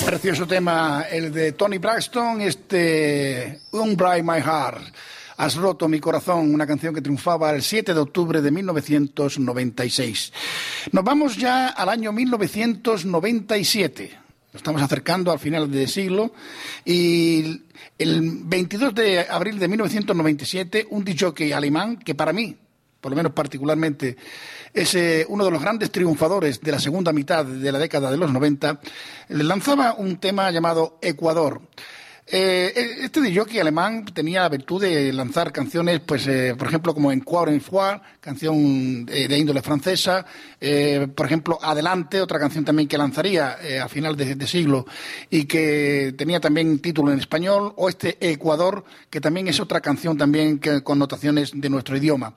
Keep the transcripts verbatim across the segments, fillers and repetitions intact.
Precioso tema, el de Toni Braxton, este Unbreak My Heart. Has roto mi corazón, una canción que triunfaba el siete de octubre de mil novecientos noventa y seis. Nos vamos ya al año mil novecientos noventa y siete. Nos estamos acercando al final del siglo y el veintidós de abril de mil novecientos noventa y siete un disc-jockey alemán que para mí, por lo menos particularmente, es eh, uno de los grandes triunfadores de la segunda mitad de la década de los noventa, lanzaba un tema llamado Ecuador. Eh, este disc-jockey alemán tenía la virtud de lanzar canciones, pues, eh, por ejemplo, como Encore une fois, canción de, de índole francesa, eh, por ejemplo, Adelante, otra canción también que lanzaría eh, a final de, de siglo y que tenía también título en español, o este Ecuador, que también es otra canción también que, con notaciones de nuestro idioma.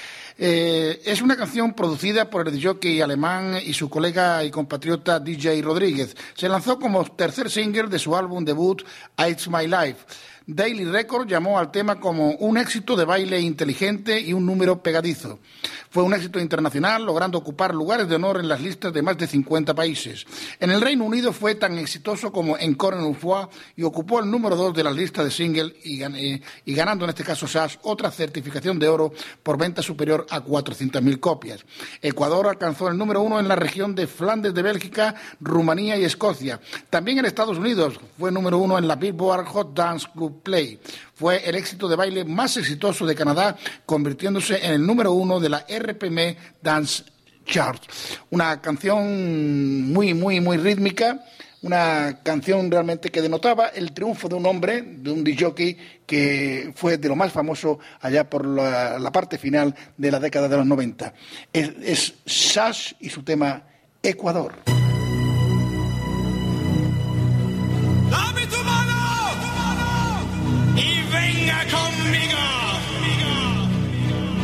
Eh, es una canción producida por el jockey alemán y su colega y compatriota D J Rodríguez. Se lanzó como tercer single de su álbum debut It's My Life. Daily Record llamó al tema como un éxito de baile inteligente y un número pegadizo. Fue un éxito internacional, logrando ocupar lugares de honor en las listas de más de cincuenta países. En el Reino Unido fue tan exitoso como Encore une fois y ocupó el número dos de las listas de single y, eh, y ganando en este caso S A S otra certificación de oro por venta superior a cuatrocientas mil copias. Ecuador alcanzó el número uno en la región de Flandes de Bélgica, Rumanía y Escocia. También en Estados Unidos fue número uno en la Billboard Hot Dance Club Play. Fue el éxito de baile más exitoso de Canadá, convirtiéndose en el número uno de la R P M Dance Chart. Una canción muy, muy, muy rítmica, una canción realmente que denotaba el triunfo de un hombre, de un disc jockey que fue de lo más famoso allá por la, la parte final de la década de los noventa. Es, es S A S y su tema Ecuador. Dame tu mano y venga conmigo.